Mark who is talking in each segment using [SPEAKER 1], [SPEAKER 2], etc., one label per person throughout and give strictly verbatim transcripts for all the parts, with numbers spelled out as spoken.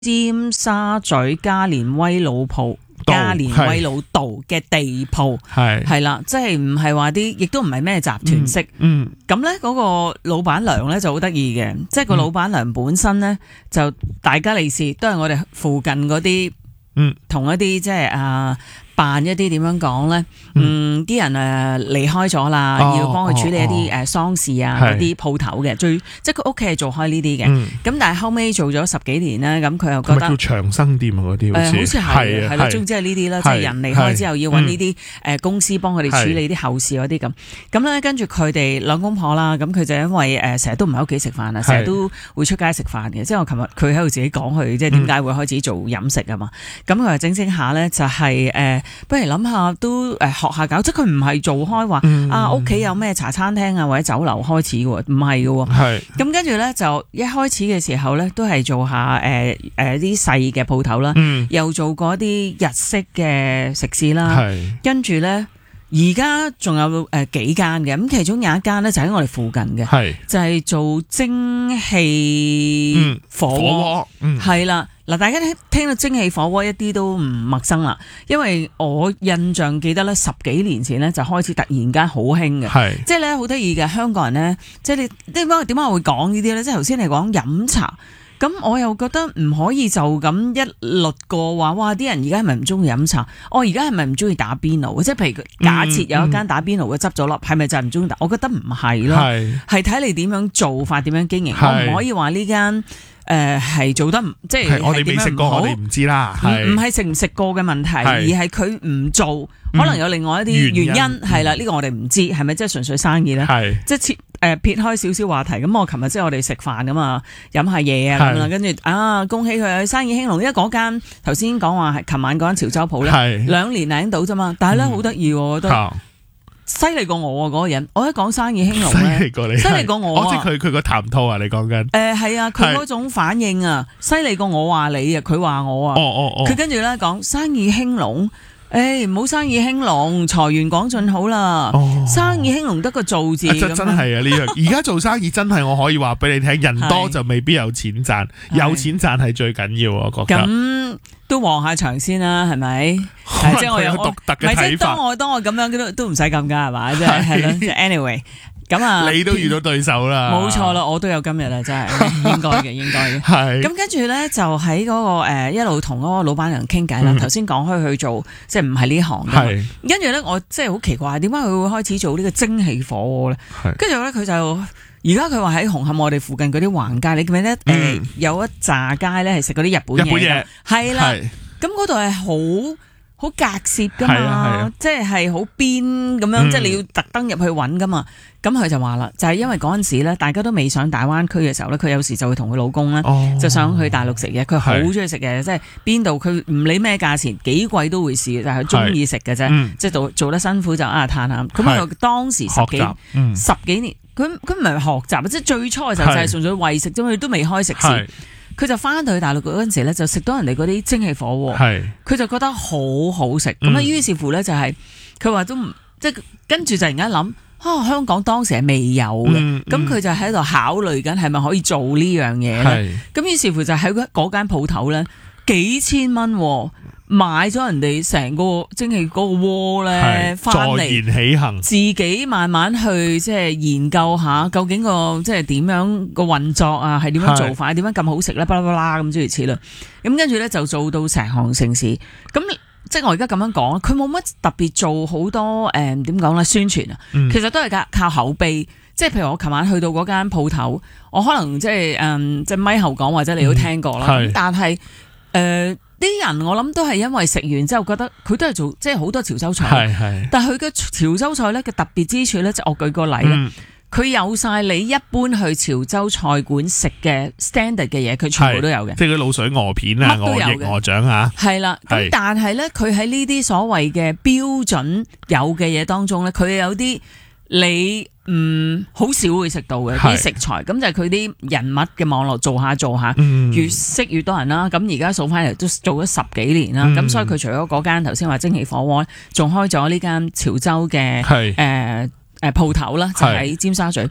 [SPEAKER 1] 尖沙咀加連威老鋪、加連威老道嘅地鋪，係係啦，即係唔係話啲，亦都唔係咩集團式。嗯，咁咧嗰個老闆娘咧就好得意嘅，即係個老闆娘本身咧就大家利是，都係我哋附近嗰啲，嗯，同一啲即係啊。辦一啲點樣講咧？嗯，啲人誒離開咗啦，哦、要幫佢處理一啲誒喪事啊嗰啲鋪頭嘅，最即係佢屋企係做開呢啲嘅。咁、嗯、但係後尾做咗十幾年咧，咁佢又覺得叫
[SPEAKER 2] 長生店啊嗰啲，誒
[SPEAKER 1] 好似係係咯，總之係呢啲啦，即係人離開之後要揾呢啲誒公司幫佢哋處理啲後事嗰啲咁。咁咧跟住佢哋兩公婆啦，咁佢就因為誒成日都唔喺屋企食飯啊，成日都會出街食飯嘅。即係我琴日佢喺度自己講佢即係點解會開始做飲食啊嘛。咁佢話整整下咧就係、是、誒。呃不如諗下都誒學下搞，即係佢唔係做開話、嗯、啊屋企有咩茶餐廳啊或者酒樓開始嘅喎，唔係嘅喎。係咁跟住咧就一開始嘅時候咧都係做下誒誒啲細嘅鋪頭啦，嗯、又做過一啲日式嘅食肆啦。係跟住咧而家仲有誒幾間嘅，咁其中有一間咧就喺我哋附近嘅，係就係、是、做蒸汽火鍋，係啦。嗱，大家聽聽到蒸汽火鍋一啲都唔陌生啦，因為我印象記得咧，十幾年前咧就開始突然間好興嘅，即係咧好得意嘅香港人咧，即係你點解點解我會講呢啲咧？即係頭先你講飲茶，咁我又覺得唔可以就咁一律過話，哇！啲人而家係咪唔中意飲茶？我而家係咪唔中意打邊爐？即係譬如假設有一間打邊爐嘅執咗笠，係咪就係唔中意打？我覺得唔係咯，係睇你點樣做法，點樣經營，我唔可以話呢間。誒係、呃、做得唔即係
[SPEAKER 2] 我哋未食過，我哋唔知啦。
[SPEAKER 1] 唔係食唔食過嘅問題，而係佢唔做，可能有另外一啲原因係啦。呢、嗯呢個我哋唔知係咪即係純粹生意咧？係即係切誒撇開少少話題。咁我琴日即係我哋食飯㗎嘛，飲下嘢啊咁啦，跟住啊恭喜佢生意興隆，因為嗰間頭先講話係琴晚嗰間潮州鋪咧，兩年領到啫嘛，但係咧好得意喎，我覺得。嗯犀利過我啊！嗰、那個人，我一講生意興隆咧，犀利過你，犀利過我啊！
[SPEAKER 2] 即係佢佢個談吐啊！你講緊
[SPEAKER 1] 誒係啊，佢嗰種反應啊，犀利過我話你啊，佢話我啊，哦哦哦，佢跟住咧講生意興隆，誒唔好生意興隆，財源廣進好啦，哦、生意興隆得個做字，
[SPEAKER 2] 啊、真真係啊呢樣！而家做生意真係我可以話俾你聽，人多就未必有錢賺，有錢賺係最緊要，我覺得。咁都旺下場先啦，係咪？即係我有獨特嘅睇法。即係當我當我咁樣都都唔使咁噶，係嘛？即係係咯。即係 anyway， 咁啊，你都遇到對手啦。冇
[SPEAKER 1] 錯啦，我都有今日啦，真係應該嘅，應該嘅。係。咁跟住咧，就喺嗰個誒一路同嗰個老闆娘傾偈啦。頭先講開去做，即係唔係呢行嘅。係。跟住咧，我即係好奇怪，點解佢會開始做呢個蒸汽火鍋咧？係。跟住咧，佢就。而家佢話喺紅磡我哋附近嗰啲橫街，你記唔記得？誒、嗯呃、有一炸街咧係食嗰啲日本嘢，日本嘢係啦。咁嗰度係好好隔涉噶嘛，即係係好邊咁樣，嗯、即係你要特登入去揾噶嘛。咁佢就話啦，就係、是、因為嗰陣時咧，大家都未上大灣區嘅時候咧，佢有時就會同佢老公咧，哦、就想去大陸食嘢。佢好中意食嘅，即係邊度佢唔理咩價錢，幾貴都會試，但係佢中意食嘅啫。嗯、即係做做得辛苦就啊嘆下。咁佢當時十幾、嗯、十幾年。佢佢唔係學習，即係最初嘅時候就係純粹餵食啫，佢都未開食肆。佢就翻到去大陸嗰陣時咧，就食到人哋嗰啲蒸汽火鍋，佢就覺得好好食。咁啊、嗯，於是乎咧就係佢話都唔即係跟住就突然間諗啊，香港當時係未有嘅，咁佢、嗯、就喺度考慮緊係咪可以做呢樣嘢咧。咁於是乎就喺嗰間鋪頭咧幾千蚊。買咗人哋成個蒸汽嗰個鍋咧，翻嚟
[SPEAKER 2] 坐言起行，
[SPEAKER 1] 自己慢慢去即係研究下究竟個即係點樣個運作啊，係點樣做法，點樣咁好食咧，巴拉巴拉咁諸如此類。咁跟住咧就做到成行成市。咁即係我而家咁樣講，佢冇乜特別做好多誒點講咧宣傳啊。嗯、其實都係靠口碑。即係譬如我琴晚去到嗰間鋪頭，我可能即係誒即係咪後講或者你都聽過啦。咁、嗯、但係誒。呃啲人我諗都係因為食完之後覺得佢都係做即係好多潮州菜，是是但係佢嘅潮州菜咧嘅特別之處咧，即係我舉個例咧，佢、嗯、有晒你一般去潮州菜館食嘅 standard 嘅嘢，佢全部都有嘅，
[SPEAKER 2] 即係佢鹵水鵝片啊、鵝翼、鵝掌啊，
[SPEAKER 1] 係啦。咁但係咧，佢喺呢啲所謂嘅標準有嘅嘢當中咧，佢有啲你。嗯，好少會食到嘅啲食材，咁就係佢啲人物嘅網絡做下做下，嗯、越識越多人啦。咁而家數翻嚟都做咗十幾年啦。咁、嗯、所以佢除咗嗰間頭先話蒸汽火鍋，仲開咗呢間潮州嘅誒誒鋪頭啦，就喺尖沙咀。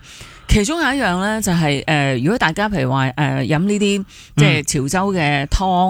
[SPEAKER 1] 其中有一樣咧就係、是、誒、呃，如果大家譬如話誒飲呢啲即係潮州嘅湯